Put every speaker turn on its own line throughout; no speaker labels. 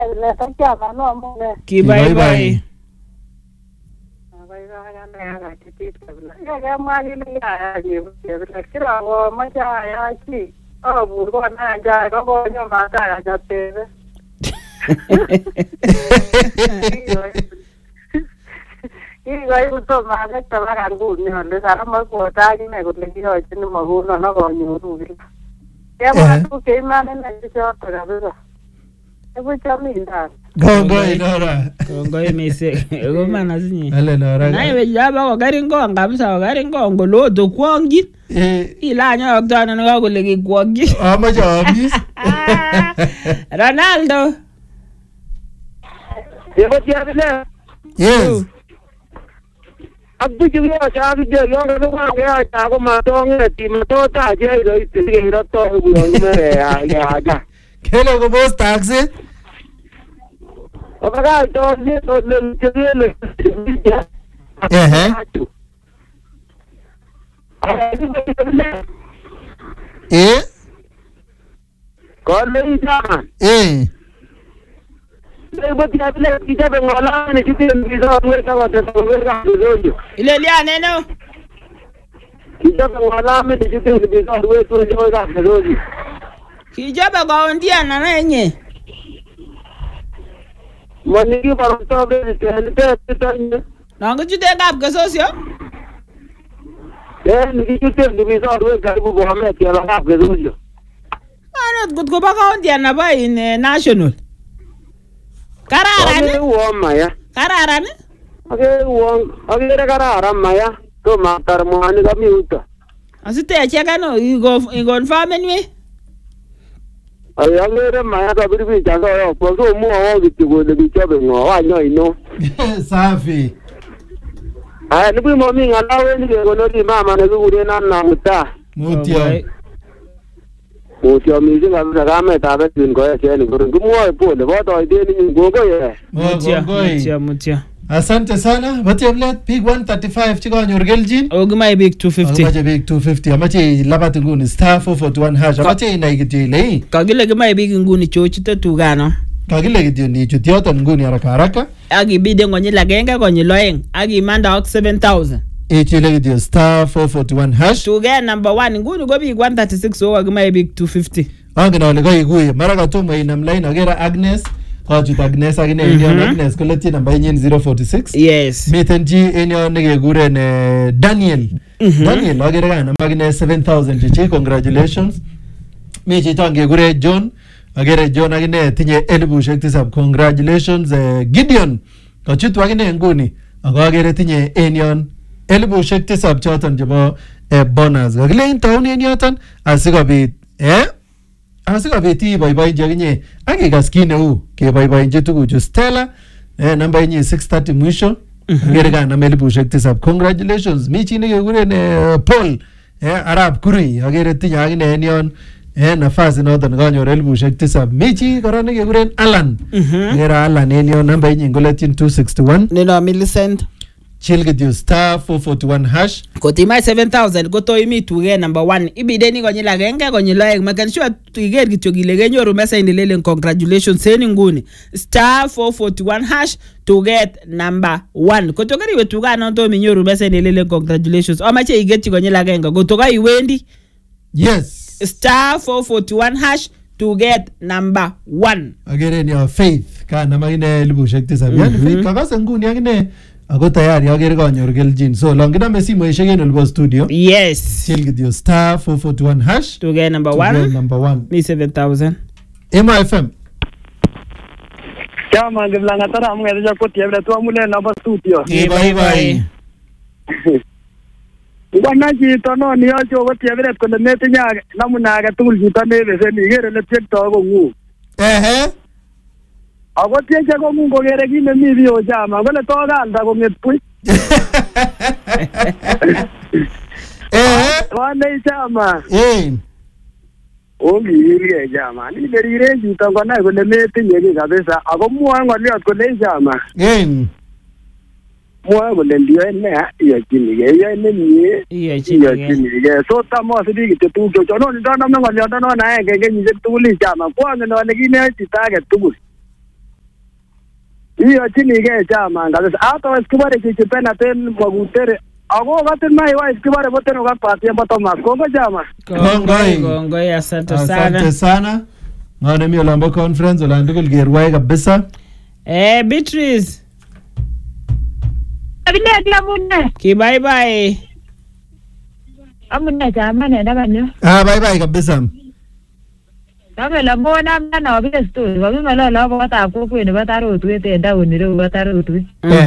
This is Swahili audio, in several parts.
Kibaibai.
Kongoi Nora.
Kongoi mese. Ego mana sinye.
Ale Nora.
Na iwe jaba ko garin ngong kabisa garin ngong golodo kwongin. Ilanya oktana nga kole kikwongin.
Amache amis.
Ronaldo.
Yes.
Abdu juga cakap dia yang orang dia cakap matong ti matong tak je itu roto buang mereka ya ada.
Kelo ko boss taxi.
Apakah ni tu jadi Kalau ni jangan. Kita bengolan ni kita bisa mereka mereka dulu.
Ile lia neno.
Kita bengolan ni kita bisa mereka dulu.
Kijaba kwa ondia na nenye.
Maniki paruto be tete.
Nangu chute ngap kesosio.
Ni kita bisa mereka buat dia ngap dulu.
Ano kut ko ba ka ondia na ba in national. Kararan.
Uang maya.
Kararan.
Age kararan maya. Tu matar mohani kami uta.
Asite acheka no igon farmen we.
Age maya kabiri bi jaga yo. Poso mu awo gitu go de bi chabe ngo wa nyo ino.
Safi.
Ni bi mo mi ngalawe ni go no di mama na gure na na muta.
Mutia.
Mutia mi singa kama tabe tin ko ya ni ko mo po le ba to ide ni go go ye.
Mutia.
Asante sana. Batemlet big 135 chiko nyorgeljin.
Ogma big 250.
Amache big 250. Amache labat nguni star 441 hash. Amache ina igitile.
Kagile gma big nguni chochite tugano.
Kagile gitio ni chutioto nguni haraka.
Agi bide ngonye lagenge konye loeng. Agi manda ok 7,000.
Chile gitio star 441 hash.
Tuge number 1 nguni go big 136 o gma big 250.
Angina ole go iguye. Maraka tomo inam line agera Agnes. Kajut Agnes agine Indian Agnes koleti namba yenye 046.
Yes.
Metenji enyo nige gure ne Daniel. Daniel agere ga namba agine 7,000 chichi. Congratulations. Mechi tange gure John. Agere John agine tinye elibu shektisab. Congratulations Gideon. Kachutu agine nguni. Agere tinye enyon elibu shektisab chotan jabo bonus. Agile intauni enyotan asikobit asikobiti boyboy jaginye akigaskine u ke boyboy jetugu ju Stella namba yenye 630 mwisho gerega na melibu shektisab. Congratulations michi ne gure ne Paul Arab Kuri agere tinya agine enyon nafasi noton ganyor elibu shektisab. Michi kora ne gure Alan gera Alan enyon namba yenye ngoletin 261
nino Millicent
chilgit star 441 hash
kotima 7,000 goto imi tuge number 1 ibideni konye lagenge konye loeng makanisho tuiger kityo gile genyoru mesa indilele congratulations seni nguni star 441 hash to get number 1 kotokari we tuga nonto minyoru mesa indilele congratulations amache igeti konye lagenge gotoka iwendi
yes
star 441 hash to get number 1
agere ni faith kana magine elibu shektisab yani faith kakase nguni agine ako tayari agere kanyor keljin so longina mesimo ishegen olbo studio
yes
chilgit star 441 hash
to get number 1 ni 7,000
MFM
Chama ngiblanga tara mngeza kotia bila tu amule na ba studio.
Bye.
Bwana jito no ni acho kotia bila ko ne tinya namuna ga tul jito ne be ni gere le tiktok ko ngu. Ako tienche ko mungo gere kine mi bio jama kole to galda ko ngetpui wane jama Ongirige jama ni berire jito kona kole metinye ki kabisa ako mwa ngoliot kole jama mwa kole ndio ne ya kinige ya ne ni kinige so tamo sidi kitu chono ndo namna ngoliot no na ngenge ni tuli jama kwa ngene ne kine chitage tugul iyochinigei chairman kabisa. Hata kibore chichipenaten Magutere. Ako katin mai wise kibore boten ukapati mbo Thomas. Kongo chairman.
Kongoi, asante sana.
Asante sana. Ngone mi olambo conference olandukul gerwai kabisa.
Beatrice.
Abine dia munne.
Ki bye.
Amunne chairman enda kanyo.
Bye kabisa.
Kame la mbona mna obvious tu. Wabima la la bata kokwet nebo Tarotwet enda onire nebo Tarotwet.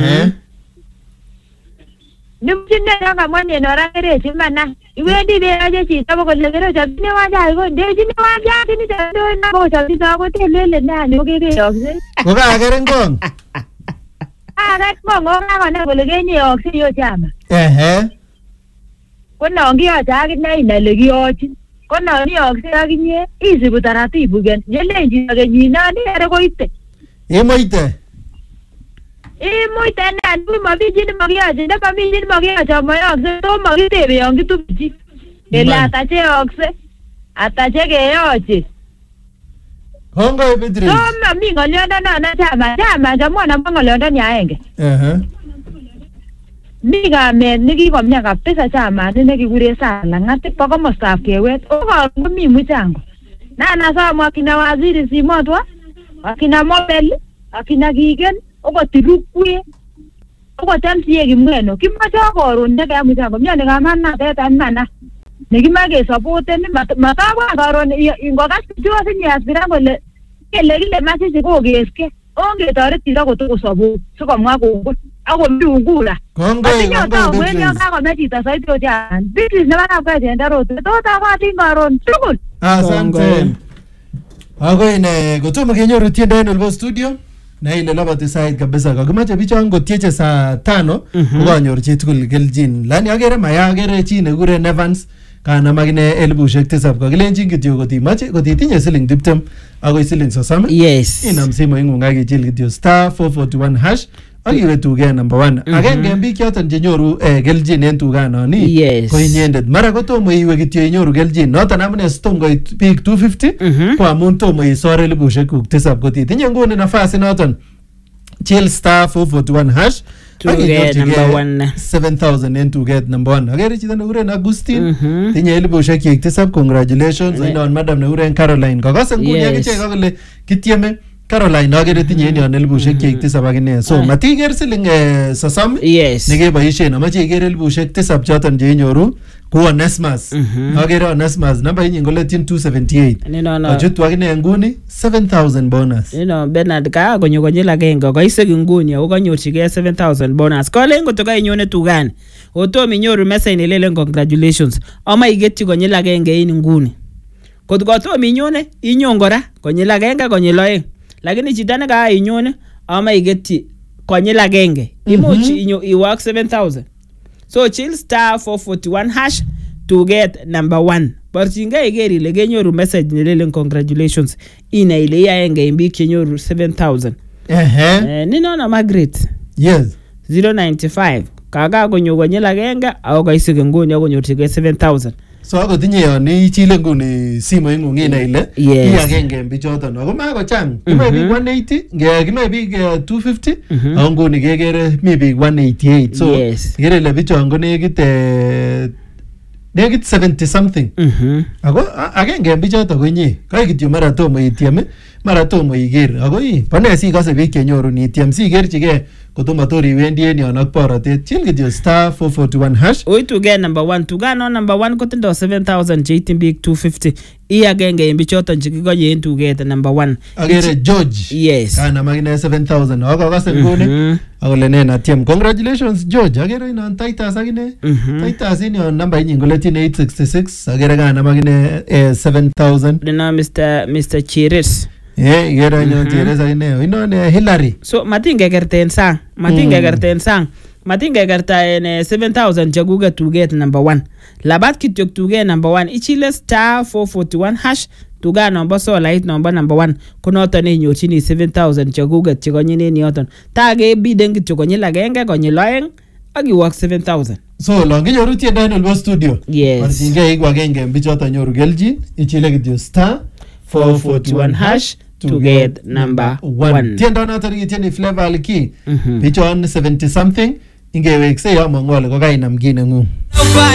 Nimchine nga mwenye nora kere chimana. Iwendi be aje chito bokole kere chabine waja ko ndejine waja kini tando na bo chabita ko telele na ni okeke yokse.
Ko ka kere ngong.
Kat mongo ka na kole kenye yokse yo chama. Ko nongi acha akine inale kiyochi. Ko noni yokse akinye isibu taratibu gen. Yelenji akenyina ni ere koite.
Imoite.
Imuite na ni mabijini magiaje nda mabijini magiaje mayokse to magitebe yon kitupchi. Ele atache yokse. Atache keyoche.
Kongoi Beatrice.
So mami ngolyondo na chama jamwana ngolyondo ni aenge. Mi kamet nikikomya kabisa chama nekikure Sala ngati po komostab Kewet. Ko mi mchango. Na samu akina waziri Simotwa, akina Mobel, akina Kigen, okotirukwe. Okotamsie kimweno. Kimache koron ndeke mchango. Myani kamana teta nana. Nekimake supporten matabwa koron ingokas kichosi nyasira kole kele masisi kokeske. Ongetoret tira kotokosopot sikomwa kongoi. Ako mbiungura.
Kongoi
Beatrice. Kako chito saiti ojan. Beatrice nebana kwa jenda rote. Tota kwa tingaron. Tukul.
Asante. Ako ine kotomo kenyoru tiendo en Olvo studio. Na ile labati sait kabisa. Kakimache bichon kotieche saa 5. Kokanyor chitugul keljin. Lani agere maya agere chi nekure Nevans. Kanam akine 7,000 kakilenjin kityo kotitinye siling 20 akoi siling 30.
Yes.
Inam simoit ng'ung akichil kityo *441# akiwe tuget number 1. Agenge en biik choton chenyoru keljin en tuganoni.
Yes.
Ko inyendet mara kotomo iwe kityo inyoru keljin. Noton amune sitom koit biik 250 ko amun tomo isor 7,000 kotitinye nguni nafasi noton chill *441#
Tuget number 1.
7,000 en tuget number 1. Agere chito nekikuren Agustin tinye 7,000. Congratulations. Ainon madam nekikuren Caroline. Kakase nguni akichek akole kitieme Caroline agere tinye en yon 7,000 akine. So matiker siling 30.
Yes.
Nekeboisien amache iker 7,000 choton cheinyoru ku Onesmus. Agere Onesmus namba inyin koletyin 278. Achutu akine nguni 7,000 bonus.
Bernard ka konyo konyil agenge koisek nguni ako kanyorchigei 7,000 bonus. Kolen kotoka inyone tugani. Otom inyoru message nelelen congratulations. Ama igetyi konyil agenge en nguni. Kotom inyone inyon kora konyil agenge konyil oeng. Lakini chito neka inyone ama igetyi konyil agenge. Imuch iwak 7,000. So chill *441# to get number 1. Borchinge iger ile kenyoru message nelelen congratulations. Ina ile yaenge biik chenyoru 7,000. Ninona Margaret.
Yes.
095. Kaka konyo konyil agenge ako kaisik nguni akonyorchigei 7,000.
So ako tinye yon ichile nguni simoit ng'ung ina ile
Yes.
agenge en bichoton. Ako makochang. Kime biik 180, kime biik 250, ako nguni kekere mi biik 188. So kikere ile bichon ko nekit 70 something. Ako agenge en bichoton ko inye. Kai kityo mara tomo itiem, mara tomo iker. Ako bane sikose biik chenyoru itiem sikerchigei kotomo tor iwendi en yon ak borotet. Chill kityo *441#.
Oi tuget number 1. Tugano number 1 kotindo 7,000 cheitin biik 250. Agenge en bichoton chekikonye en tuget number 1.
Agere George.
Yes.
Kanam akine 7,000. Akakase nguni. Akole nena tiem. Congratulations George. Agere inon Titus akine. Titus in yon namba inyin koletyin 866. Agere kanam akine 7,000.
Dina Mr. Chiris.
Igere inyon Chiris akine. Inon Hillary.
So matingekerten sang. Matingekerta en 7,000 chekuget tuget number 1. Labat kityok tuget number 1. Ichile *441# tuga number solait number 1. Konoton inyorchini 7,000 chekuget chekonyinen yoton. Tage biden kityok konyil agenge konyil oeng akiwak 7,000.
So long kinyoru tiendo en Olvo studio.
Yes.
Marchinge iku agenge en bichoton nyoru keljin. Ichile kityo *441#
to get number 1.
Tiendo noto nikitieni Flavor Alki. Bichon 70 something ingewekse ya mangole ko kainam kii nengung.